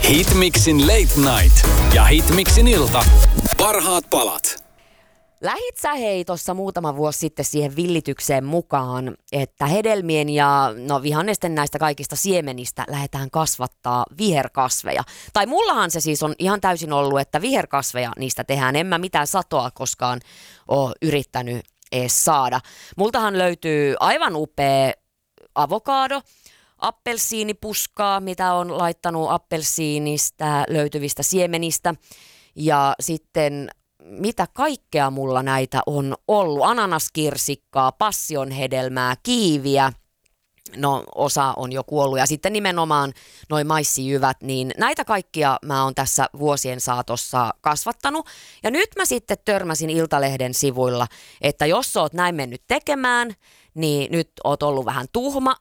Hitmixin Late Night ja Hitmixin ilta. Parhaat palat. Lähit sä hei tuossa muutama vuosi sitten siihen villitykseen mukaan, että hedelmien ja vihannesten näistä kaikista siemenistä lähdetään kasvattaa viherkasveja. Tai mullahan se siis on ihan täysin ollut, että viherkasveja niistä tehdään. En mä mitään satoa koskaan ole yrittänyt edes saada. Multahan löytyy aivan upea avokado, appelsiinipuskaa, mitä on laittanut appelsiinista löytyvistä siemenistä ja sitten mitä kaikkea mulla näitä on ollut. Ananaskirsikkaa, passionhedelmää, kiiviä. No osa on jo kuollut ja sitten nimenomaan noi maissijyvät, niin näitä kaikkia mä oon tässä vuosien saatossa kasvattanut. Ja nyt mä sitten törmäsin Iltalehden sivuilla, että jos sä oot näin mennyt tekemään, niin nyt oot ollut vähän tuhma,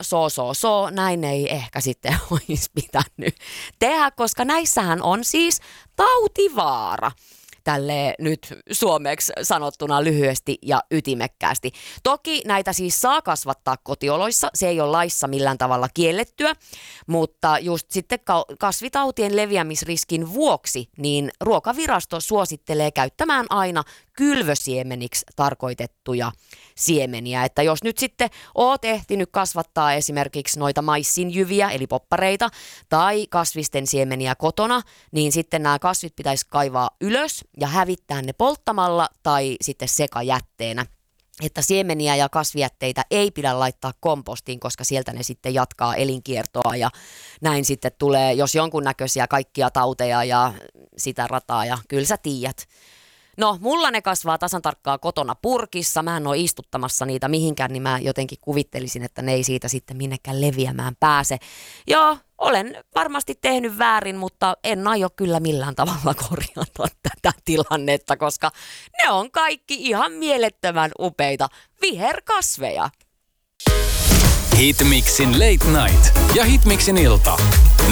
näin ei ehkä sitten olisi pitänyt tehdä, koska näissähän on siis tautivaara. Tälleen nyt suomeksi sanottuna lyhyesti ja ytimekkäästi. Toki näitä siis saa kasvattaa kotioloissa, se ei ole laissa millään tavalla kiellettyä, mutta just sitten kasvitautien leviämisriskin vuoksi, niin Ruokavirasto suosittelee käyttämään aina kylvösiemeniksi tarkoitettuja siemeniä. Että jos nyt sitten oot ehtinyt kasvattaa esimerkiksi noita maissinjyviä eli poppareita tai kasvisten siemeniä kotona, niin sitten nämä kasvit pitäisi kaivaa ylös ja hävittää ne polttamalla tai sitten sekajätteenä. Että siemeniä ja kasvijätteitä ei pidä laittaa kompostiin, koska sieltä ne sitten jatkaa elinkiertoa ja näin sitten tulee, jos jonkunnäköisiä kaikkia tauteja ja sitä rataa ja kyllä sä tiedät. No, mulla ne kasvaa tasan tarkkaa kotona purkissa. Mä en ole istuttamassa niitä mihinkään, niin mä jotenkin kuvittelisin, että ne ei siitä sitten minnekään leviämään pääse. Joo, olen varmasti tehnyt väärin, mutta en aio kyllä millään tavalla korjata tätä tilannetta, koska ne on kaikki ihan mielettömän upeita viherkasveja. Hitmixin Late Night ja Hitmixin ilta.